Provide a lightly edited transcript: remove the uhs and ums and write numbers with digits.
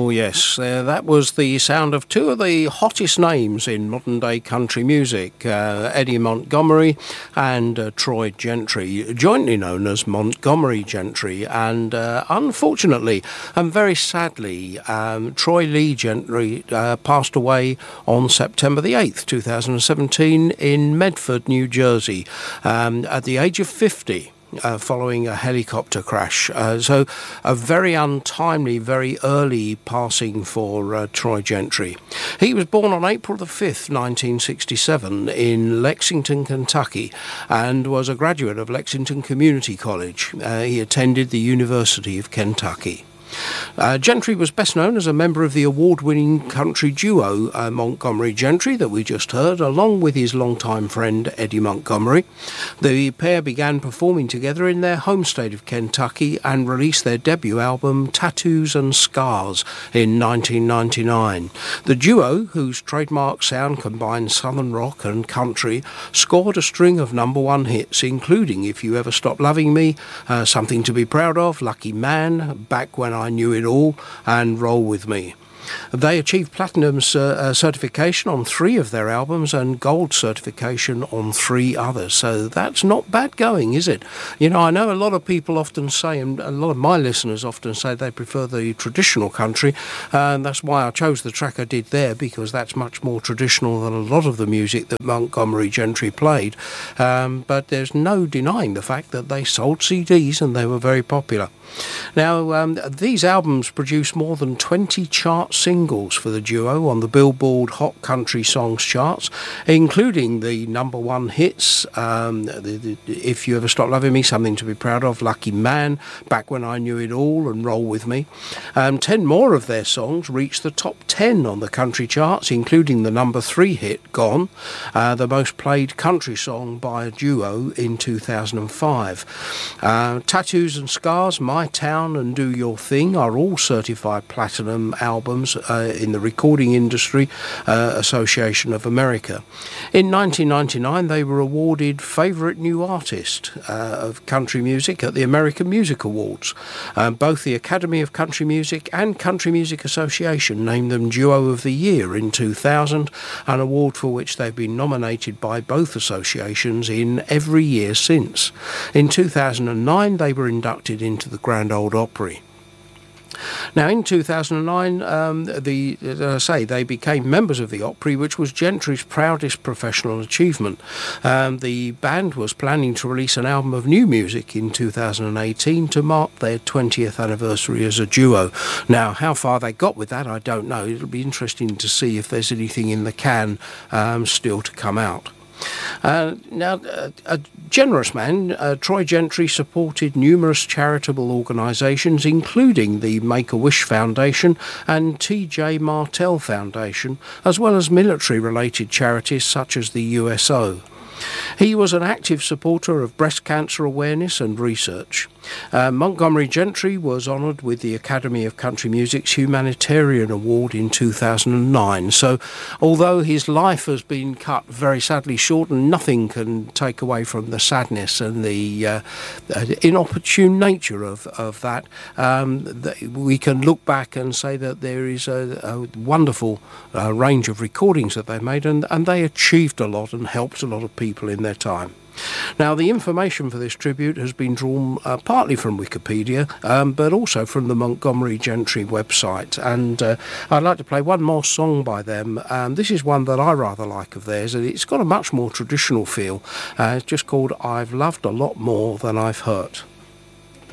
Oh yes, that was the sound of two of the hottest names in modern day country music, Eddie Montgomery and Troy Gentry, jointly known as Montgomery Gentry, and unfortunately and very sadly Troy Lee Gentry passed away on September the 8th 2017 in Medford, New Jersey, at the age of 50. Following a helicopter crash. So a very untimely, very early passing for Troy Gentry. He was born on April the 5th, 1967 in Lexington, Kentucky, and was a graduate of Lexington Community College. He attended the University of Kentucky. Gentry was best known as a member of the award-winning country duo Montgomery Gentry that we just heard, along with his longtime friend Eddie Montgomery. The pair began performing together in their home state of Kentucky and released their debut album Tattoos and Scars in 1999. The duo, whose trademark sound combined southern rock and country, scored a string of #1 hits, including If You Ever Stop Loving Me, Something to Be Proud Of, Lucky Man, Back When I Knew It All, and Roll With Me. They achieved platinum certification on 3 of their albums and gold certification on 3 others. So that's not bad going, is it? You know, I know a lot of people often say, and a lot of my listeners often say they prefer the traditional country, and that's why I chose the track I did there, because that's much more traditional than a lot of the music that Montgomery Gentry played. But there's no denying the fact that they sold CDs and they were very popular. Now, these albums produced more than 20 chart singles for the duo on the Billboard Hot Country Songs charts, including the #1 hits, If You Ever Stop Loving Me, Something to Be Proud Of, Lucky Man, Back When I Knew It All, and Roll With Me. 10 more of their songs reached the top 10 on the country charts, including the #3 hit, Gone, the most played country song by a duo in 2005. Tattoos and Scars, My Town and Do Your Thing are all certified platinum albums in the Recording Industry Association of America. In 1999, they were awarded Favourite New Artist of Country Music at the American Music Awards. Both the Academy of Country Music and Country Music Association named them Duo of the Year in 2000, an award for which they've been nominated by both associations in every year since. In 2009, they were inducted into the Grand Ole Opry. Now, in 2009, as I say, they became members of the Opry, which was Gentry's proudest professional achievement. The band was planning to release an album of new music in 2018 to mark their 20th anniversary as a duo. Now, how far they got with that, I don't know. It'll be interesting to see if there's anything in the can still to come out. Now, a generous man, Troy Gentry supported numerous charitable organisations, including the Make-A-Wish Foundation and T.J. Martell Foundation, as well as military-related charities such as the USO. He was an active supporter of breast cancer awareness and research. Montgomery Gentry was honoured with the Academy of Country Music's Humanitarian Award in 2009. So, although his life has been cut very sadly short, and nothing can take away from the sadness and the inopportune nature of that, we can look back and say that there is a wonderful range of recordings that they made, and they achieved a lot and helped a lot of people in their time. Now, the information for this tribute has been drawn partly from Wikipedia, but also from the Montgomery Gentry website. And I'd like to play one more song by them. This is one that I rather like of theirs, and it's got a much more traditional feel. It's just called I've Loved a Lot More Than I've Hurt.